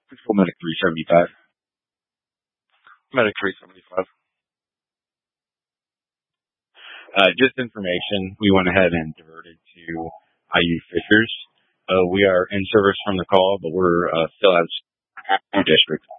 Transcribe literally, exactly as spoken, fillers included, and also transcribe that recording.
Full Medic three seventy-five. Medic three seventy-five. Uh, just information, we went ahead and diverted to I U Fishers. Uh, we are in service from the call, but we're uh, still out of district.